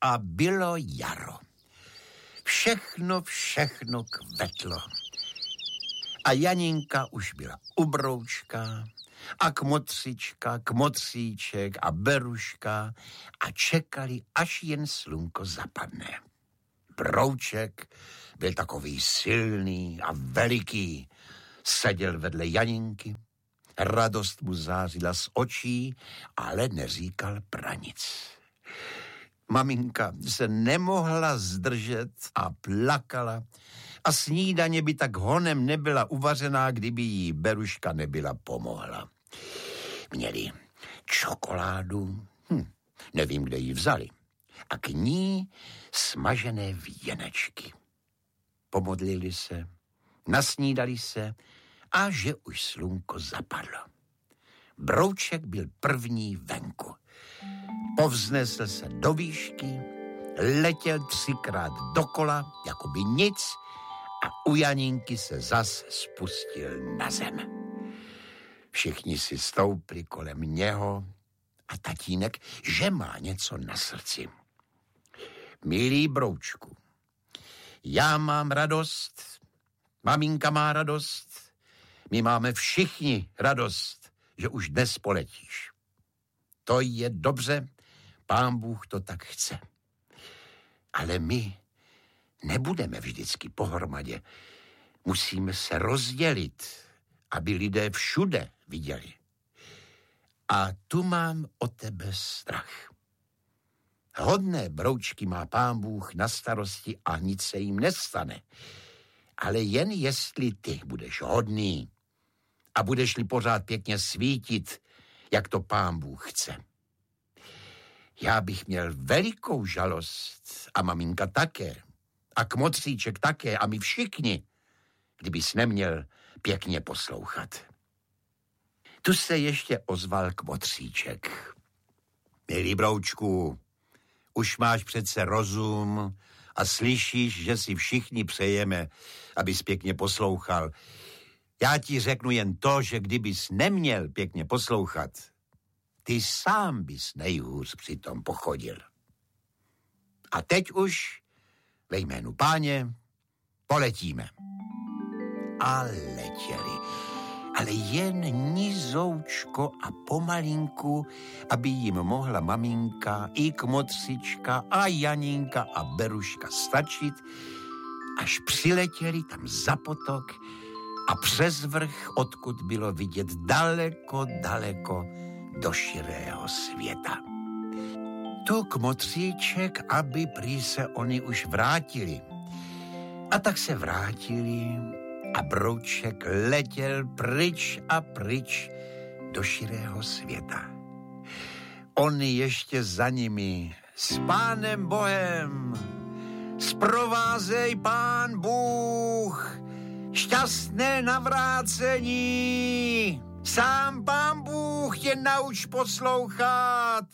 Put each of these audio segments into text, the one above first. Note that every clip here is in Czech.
a bylo jaro. Všechno kvetlo. A Janinka už byla u Broučka a Kmotřička, Kmotříček a Beruška a čekali, až jen slunko zapadne. Brouček byl takový silný a veliký. Seděl vedle Janinky, radost mu zářila z očí, ale neříkal pranic. Maminka se nemohla zdržet a plakala a snídaně by tak honem nebyla uvařená, kdyby jí Beruška nebyla pomohla. Měli čokoládu, nevím, kde ji vzali, a k ní smažené věnečky. Pomodlili se, nasnídali se a že už slunko zapadlo. Brouček byl první venku. Povznesl se do výšky, letěl 3krát dokola, jako by nic, a u Janinky se zas spustil na zem. Všichni si stoupli kolem něho a tatínek, že má něco na srdci. Milý Broučku, já mám radost, maminka má radost, my máme všichni radost, že už dnes poletíš. To je dobře, Pán Bůh to tak chce. Ale my nebudeme vždycky pohromadě. Musíme se rozdělit, aby lidé všude viděli. A tu mám o tebe strach. Hodné broučky má Pán Bůh na starosti a nic se jim nestane. Ale jen jestli ty budeš hodný a budeš-li pořád pěkně svítit, jak to Pán Bůh chce. Já bych měl velikou žalost a maminka také a Kmotříček také a my všichni, kdybys neměl pěkně poslouchat. Tu se ještě ozval Kmotříček. Milý Broučku, už máš přece rozum a slyšíš, že si všichni přejeme, abys pěkně poslouchal. Já ti řeknu jen to, že kdybys neměl pěkně poslouchat, ty sám bys nejhůř přitom pochodil. A teď už ve jménu Páně poletíme. A letěli, ale jen nizoučko a pomalinku, aby jim mohla maminka i Kmotřička a Janinka a Beruška stačit, až přiletěli tam za potok a přes vrch, odkud bylo vidět daleko, daleko do širého světa. Tu Kmotříček, aby prý se oni už vrátili. A tak se vrátili a Brouček letěl pryč a pryč do širého světa. Oni ještě za nimi s Pánem Bohem. Zprovázej Pán Bůh, šťastné navrácení. Sám Pán Bůh tě nauč poslouchat.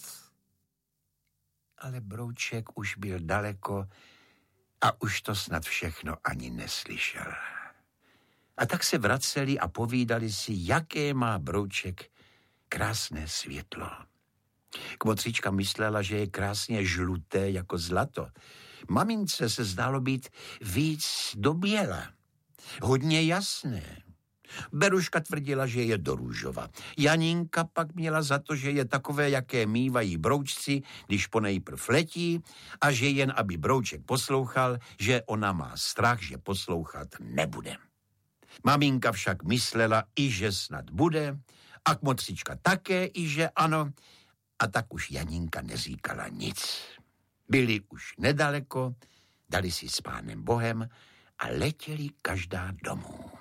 Ale Brouček už byl daleko a už to snad všechno ani neslyšel. A tak se vraceli a povídali si, jaké má Brouček krásné světlo. Kmotříčka myslela, že je krásně žluté jako zlato. Mamince se zdálo být víc do běla, hodně jasné. Beruška tvrdila, že je do růžova. Janinka pak měla za to, že je takové, jaké mívají broučci, když ponejprv letí, a že jen aby Brouček poslouchal, že ona má strach, že poslouchat nebude. Maminka však myslela i, že snad bude, a Kmotříčka také i, že ano, a tak už Janinka neříkala nic. Byli už nedaleko, dali si s Pánem Bohem a letěli každá domů.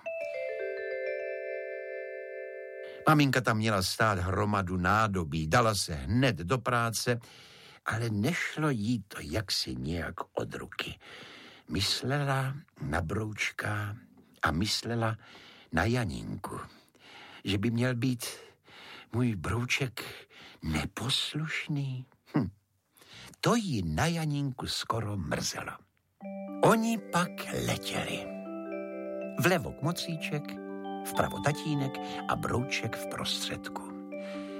Maminka tam měla stát hromadu nádobí, dala se hned do práce, ale nešlo jí to jaksi nějak od ruky. Myslela na Broučka a myslela na Janinku, že by měl být můj Brouček neposlušný. To jí na Janinku skoro mrzelo. Oni pak letěli. Vlevo Kmotříček, vpravo tatínek a Brouček v prostředku.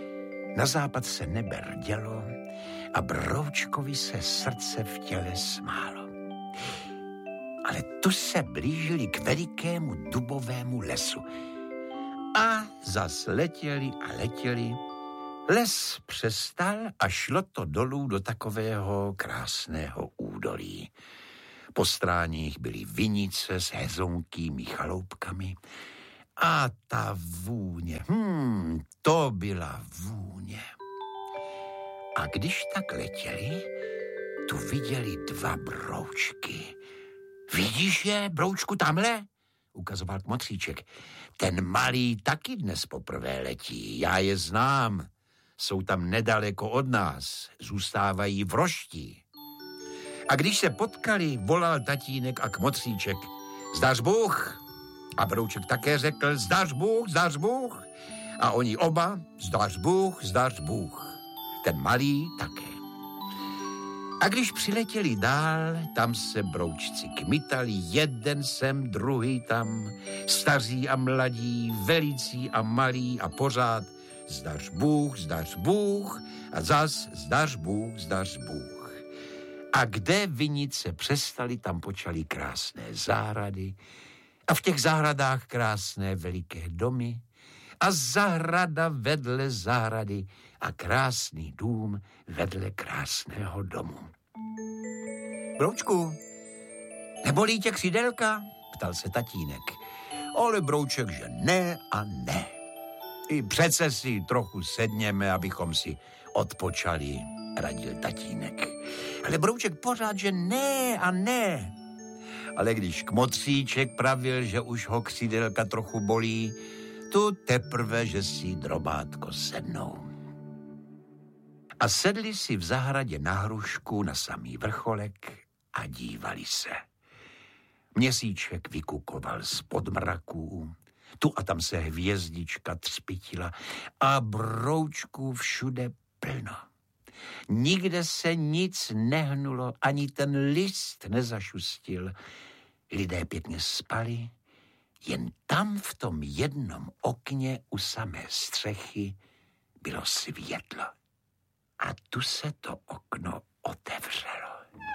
Na západ se nebe rdělo a Broučkovi se srdce v těle smálo. Ale tu se blížili k velikému dubovému lesu. A zas letěli a letěli. Les přestal a šlo to dolů do takového krásného údolí. Po stráních byly vinice s hezonkými chaloupkami a ta vůně, to byla vůně. A když tak letěli, tu viděli 2 broučky. Vidíš je, Broučku, tamhle? Ukazoval Kmotříček. Ten malý taky dnes poprvé letí, já je znám. Jsou tam nedaleko od nás, zůstávají v roští. A když se potkali, volal tatínek a Kmotříček. Zdař Bůh. A Brouček také řekl, zdař Bůh, zdař Bůh. A oni oba, zdař Bůh, zdař Bůh. Ten malý také. A když přiletěli dál, tam se broučci kmitali, jeden sem, druhý tam, staří a mladí, velicí a malí a pořád zdař Bůh a zas zdař Bůh. A kde vinice přestaly, tam počaly krásné zahrady a v těch zahradách krásné veliké domy a zahrada vedle zahrady a krásný dům vedle krásného domu. Broučku, nebolí tě křídelka? Ptal se tatínek. Ale Brouček, že ne a ne. I přece si trochu sedněme, abychom si odpočali, radil tatínek. Ale Brouček pořád, že ne a ne. Ale když Kmotříček pravil, že už ho křídelka trochu bolí, tu teprve, že si drobátko sednou. A sedli si v zahradě na hrušku na samý vrcholek a dívali se. Měsíček vykukoval z podmraků, tu a tam se hvězdička třpitila a broučků všude plno. Nikde se nic nehnulo, ani ten list nezašustil. Lidé pěkně spali, jen tam v tom jednom okně u samé střechy bylo světlo. A tu se to okno otevřelo.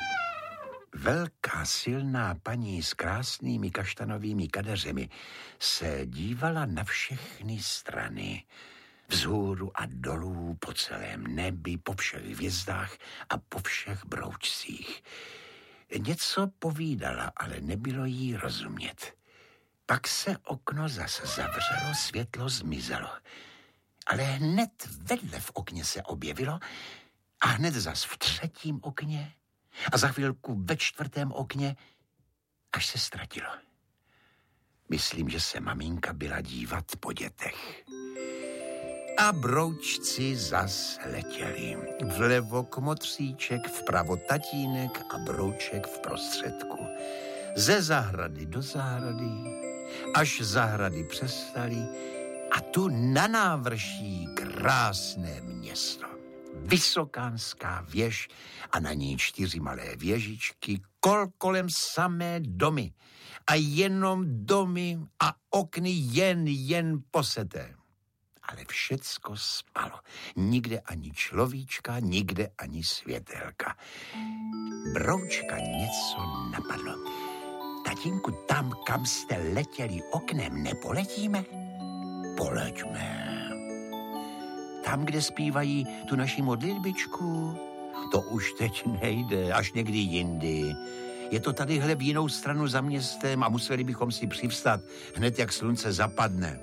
Velká silná paní s krásnými kaštanovými kadeřemi se dívala na všechny strany, vzhůru a dolů, po celém nebi, po všech hvězdách a po všech broučcích. Něco povídala, ale nebylo jí rozumět. Pak se okno zase zavřelo, světlo zmizelo. Ale hned vedle v okně se objevilo a hned zas v 3. okně a za chvilku ve 4. okně, až se ztratilo. Myslím, že se maminka byla dívat po dětech. A broučci zas letěli. Vlevo Kmotříček, vpravo tatínek a Brouček v prostředku. Ze zahrady do zahrady, až zahrady přestaly, a tu na návrší krásné město. Vysokánská věž a na ní 4 malé věžičky, kolem samé domy. A jenom domy a okny jen poseté. Ale všecko spalo. Nikde ani človíčka, nikde ani světelka. Broučka něco napadlo. Tatínku, tam, kam jste letěli oknem, nepoletíme? Poleďme. Tam, kde zpívají tu naši modlitbičku, to už teď nejde, až někdy jindy. Je to tadyhle v jinou stranu za městem a museli bychom si přivstat hned, jak slunce zapadne.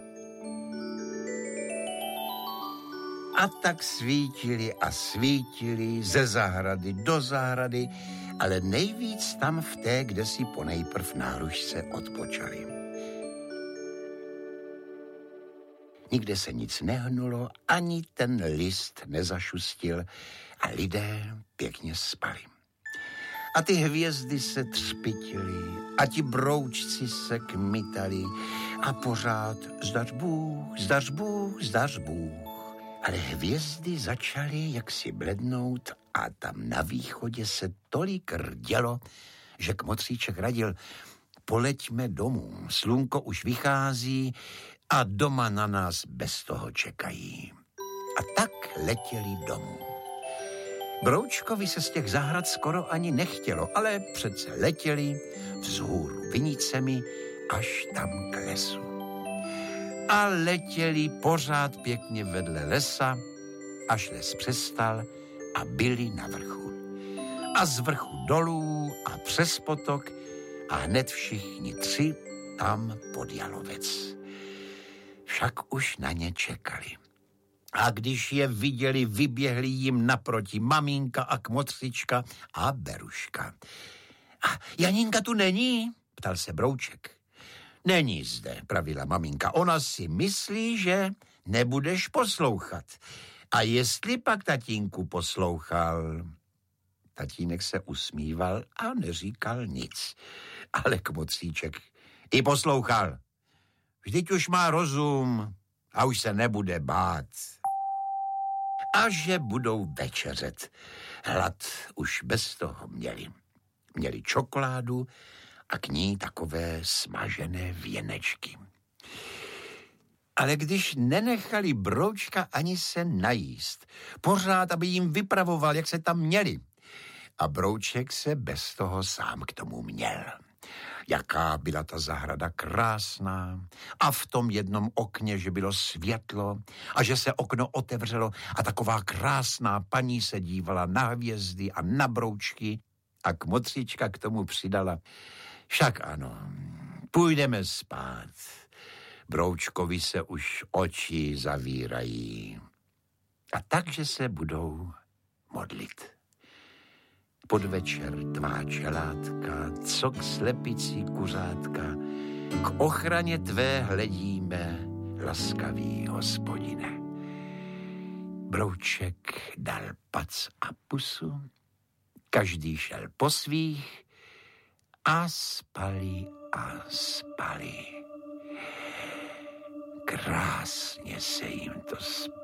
A tak svítili a svítili ze zahrady do zahrady, ale nejvíc tam v té, kde si ponejprv na hrušce odpočali. Nikde se nic nehnulo, ani ten list nezašustil a lidé pěkně spali. A ty hvězdy se třpitily a ti broučci se kmitali a pořád zdař Bůh, zdař Bůh, zdař Bůh. Ale hvězdy začaly jaksi blednout a tam na východě se tolik rdělo, že Kmotříček radil, poleďme domů, slunko už vychází a doma na nás bez toho čekají. A tak letěli domů. Broučkovi se z těch zahrad skoro ani nechtělo, ale přece letěli vzhůru vinicemi až tam k lesu. A letěli pořád pěkně vedle lesa, až les přestal a byli na vrchu. A z vrchu dolů a přes potok a hned všichni tři tam pod jalovec. Však už na ně čekali. A když je viděli, vyběhli jim naproti maminka a kmotřička a Beruška. A Janinka tu není? Ptal se Brouček. Není zde, pravila maminka. Ona si myslí, že nebudeš poslouchat. A jestli pak tatínku poslouchal... Tatínek se usmíval a neříkal nic. Ale kmotříček i poslouchal. Vždyť už má rozum a už se nebude bát. A že budou večeřet. Hlad už bez toho měli. Měli čokoládu a k ní takové smažené věnečky. Ale když nenechali Broučka ani se najíst, pořád, aby jim vypravoval, jak se tam měli. A Brouček se bez toho sám k tomu měl. Jaká byla ta zahrada krásná a v tom jednom okně, že bylo světlo a že se okno otevřelo a taková krásná paní se dívala na hvězdy a na broučky a kmotřička k tomu přidala. Však ano, půjdeme spát. Broučkovi se už oči zavírají. A takže se budou modlit. Podvečer tvá čelátka, co k slepici kuřátka, k ochraně tvé hledíme, laskavý Hospodine. Brouček dal pac a pusu, každý šel po svých a spali a spali. Krásně se jim to spalo.